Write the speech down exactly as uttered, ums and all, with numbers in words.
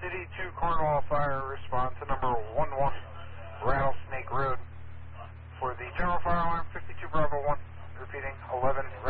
City to Cornwall Fire, respond to number one one Rattlesnake Road for the general fire alarm fifty-two Bravo one, repeating eleven